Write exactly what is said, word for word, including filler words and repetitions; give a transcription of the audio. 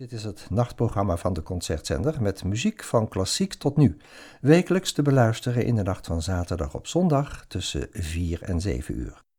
Dit is het nachtprogramma van de Concertzender met muziek van klassiek tot nu. Wekelijks te beluisteren in de nacht van zaterdag op zondag tussen vier en zeven uur.